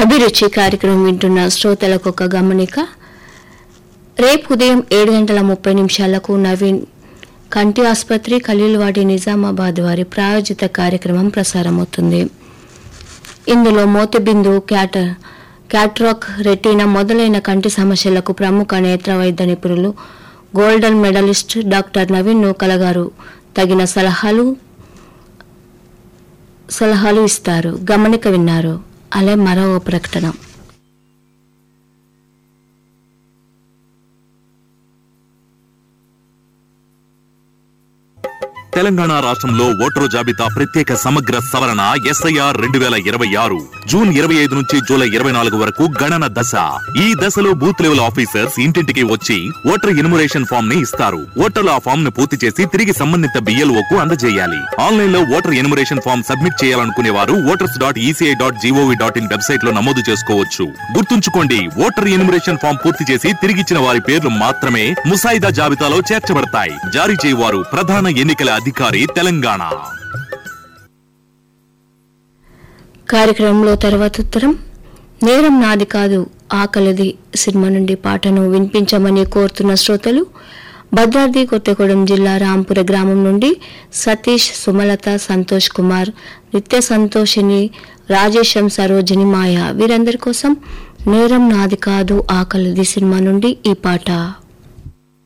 అభిరుచి కార్యక్రమం వింటున్న శ్రోతలకు ఒక గమనిక. రేపు ఉదయం 7:30 నవీన్ కంటి ఆసుపత్రి ఖలీల్వాడి నిజామాబాద్ వారి ప్రాయోజిత కార్యక్రమం ప్రసారమవుతుంది. ఇందులో మోతిబిందు, క్యాట్రాక్, రెటీనా మొదలైన కంటి సమస్యలకు ప్రముఖ నేత్ర వైద్య నిపుణులు గోల్డెన్ మెడలిస్ట్ డాక్టర్ నవీన్ నూకల గారు తగిన సలహాలు ఇస్తారు. గమనిక విన్నారు. అలా మరో ప్రకటన. తెలంగాణ రాష్ట్రంలో ఓటరు జాబితా ప్రత్యేక సమగ్ర సవరణ SIR 2026 జూన్ 25 నుంచి జూలై 24 వరకు గణన దశ. ఈ దశలో బూత్ లెవెల్ ఆఫీసర్స్ ఇంటింటికి వచ్చి ఓటర్ ఎన్యుమరేషన్ ఫామ్ ని ఇస్తారు. ఓటర్లు ఆ ఫామ్ ను పూర్తి చేసి తిరిగి సంబంధిత BLOకు అందజేయాలి. ఆన్లైన్ లో ఓటర్ ఎన్యుమరేషన్ ఫామ్ సబ్మిట్ చేయాలనుకునే వారు voters.eci.gov.in వెబ్సైట్ లో నమోదు చేసుకోవచ్చు. గుర్తుంచుకోండి, ఓటర్ ఎన్యుమరేషన్ ఫామ్ పూర్తి చేసి తిరిగిచ్చిన వారి పేర్లు మాత్రమే ముసాయిదా జాబితాలో చేర్చబడతాయి. జారీ చేయవారు ప్రధాన ఎన్నికల అధికారి తెలంగాణ. కార్యక్రమంలో తర్వాత ఉత్తరం. నేరం నాది కాదు ఆకలిది సినిమా నుండి పాటను వినిపించమని కోరుతున్న శ్రోతలు భద్రాద్రి కొత్తగూడెం జిల్లా రాంపుర గ్రామం నుండి సతీష్, సుమలత, సంతోష్ కుమార్, నిత్య సంతోషిని, రాజేశం, సరోజిని, మాయ వీరందరి కోసం నేరం నాది కాదు ఆకలిది సినిమా నుండి ఈ పాట.